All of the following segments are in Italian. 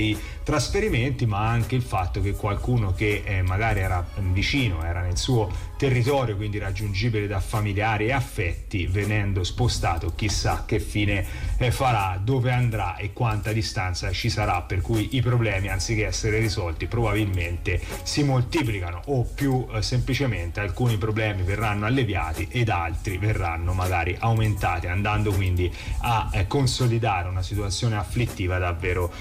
trasferimenti, ma anche il fatto che qualcuno che magari era vicino, era nel suo territorio, quindi raggiungibile da familiari e affetti, venendo spostato chissà che fine farà, dove andrà e quanta distanza ci sarà, per cui i problemi, anziché essere risolti, probabilmente si moltiplicano, o più semplicemente alcuni problemi verranno alleviati ed altri verranno magari aumentati, andando quindi a consolidare una situazione afflittiva davvero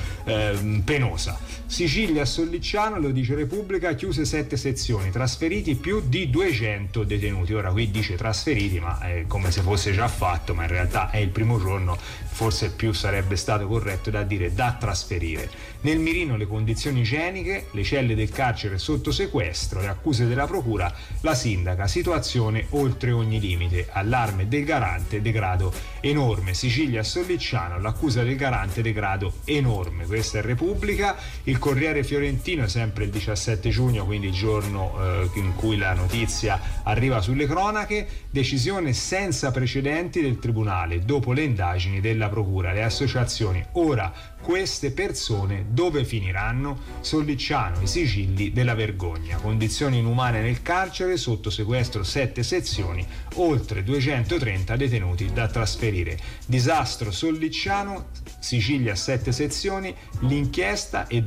penosa. Sicilia, Sollicciano, lo dice Repubblica, chiuse 7 sezioni, trasferiti più di 200 detenuti. Ora qui dice trasferiti, ma è come se fosse già fatto, ma in realtà è il primo giorno, forse più sarebbe stato corretto da dire da trasferire. Nel mirino le condizioni igieniche, le celle del carcere sotto sequestro, le accuse della procura, la sindaca, situazione oltre ogni limite, allarme del garante, degrado enorme. Sicilia, Sollicciano, l'accusa del garante, degrado enorme. Questa è Repubblica. Il Corriere Fiorentino, sempre il 17 giugno, quindi il giorno in cui la notizia arriva sulle cronache, decisione senza precedenti del tribunale dopo le indagini della procura, le associazioni. Ora queste persone dove finiranno? Sollicciano, i sigilli della vergogna, condizioni inumane nel carcere, sotto sequestro 7 sezioni, oltre 230 detenuti da trasferire. Disastro Sollicciano, Sicilia 7 sezioni, l'inchiesta e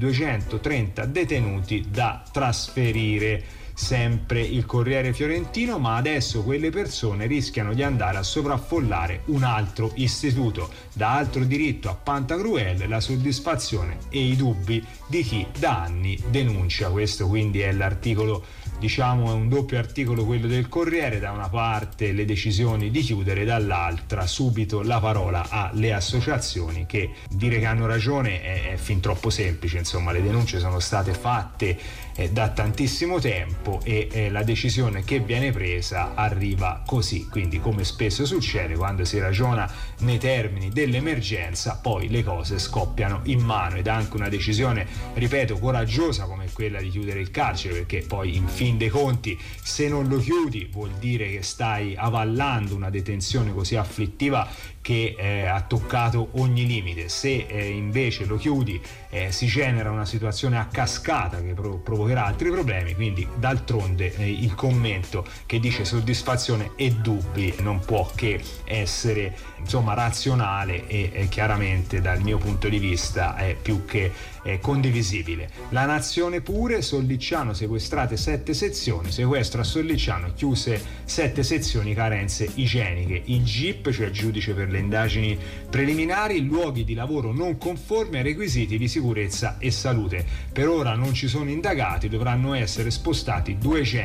230 detenuti da trasferire. Sempre il Corriere Fiorentino, ma adesso quelle persone rischiano di andare a sovraffollare un altro istituto. Da altro diritto a Pantagruel, la soddisfazione e i dubbi di chi da anni denuncia. Questo quindi è l'articolo, diciamo è un doppio articolo quello del Corriere, da una parte le decisioni di chiudere, dall'altra subito la parola alle associazioni, che dire che hanno ragione è fin troppo semplice, insomma le denunce sono state fatte da tantissimo tempo e la decisione che viene presa arriva così, quindi come spesso succede quando si ragiona nei termini dell'emergenza, poi le cose scoppiano in mano, ed anche una decisione, ripeto, coraggiosa come quella di chiudere il carcere, perché poi in fin dei conti se non lo chiudi vuol dire che stai avallando una detenzione così afflittiva che ha toccato ogni limite. Se invece lo chiudi si genera una situazione a cascata che provocherà altri problemi, quindi d'altronde il commento che dice soddisfazione e dubbi non può che essere insomma razionale e chiaramente dal mio punto di vista è più che condivisibile. La Nazione pure, Sollicciano sequestrate 7 sezioni, sequestro a Sollicciano, chiuse 7 sezioni, carenze igieniche. Il GIP, cioè il giudice per le indagini preliminari, luoghi di lavoro non conformi ai requisiti di sicurezza e salute. Per ora non ci sono indagati, dovranno essere spostati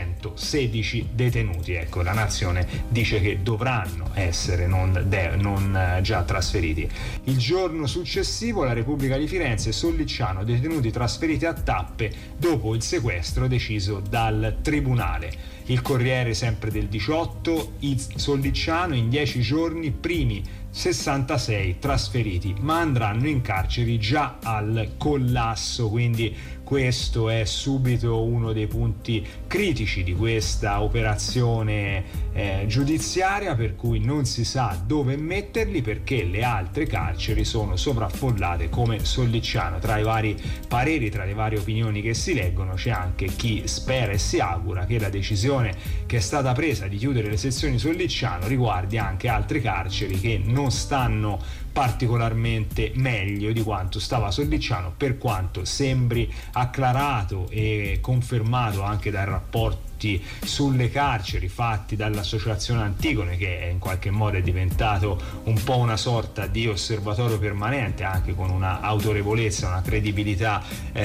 216 detenuti. Ecco, la Nazione dice che dovranno essere, non già trasferiti. Il giorno successivo, la Repubblica di Firenze, Sollicciano, detenuti trasferiti a tappe dopo il sequestro deciso dal tribunale. Il Corriere, sempre del 18, il Sollicciano in 10 giorni primi 66 trasferiti, ma andranno in carceri già al collasso, quindi questo è subito uno dei punti critici di questa operazione giudiziaria, per cui non si sa dove metterli perché le altre carceri sono sovraffollate come Sollicciano. Tra i vari pareri, tra le varie opinioni che si leggono, c'è anche chi spera e si augura che la decisione che è stata presa di chiudere le sezioni Sollicciano riguardi anche altre carceri che non stanno particolarmente meglio di quanto stava Sollicciano, per quanto sembri acclarato e confermato anche dai rapporti sulle carceri fatti dall'associazione Antigone, che in qualche modo è diventato un po' una sorta di osservatorio permanente, anche con una autorevolezza, una credibilità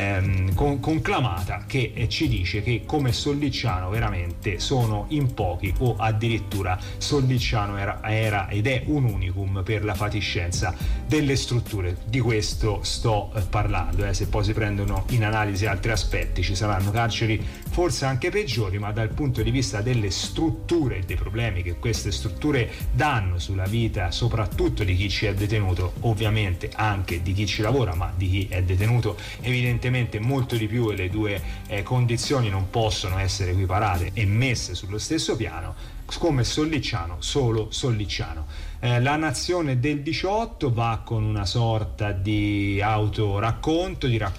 conclamata, che ci dice che come Sollicciano veramente sono in pochi, o addirittura Sollicciano era ed è un unicum per la fatiscenza delle strutture. Di questo sto parlando. Se poi si prendono in analisi altri aspetti, ci saranno carceri forse anche peggiori, ma dal punto di vista delle strutture e dei problemi che queste strutture danno sulla vita soprattutto di chi ci è detenuto, ovviamente anche di chi ci lavora, ma di chi è detenuto evidentemente molto di più, e le due condizioni non possono essere equiparate e messe sullo stesso piano, come Sollicciano, solo Sollicciano. La Nazione del 18 va con una sorta di autoracconto, di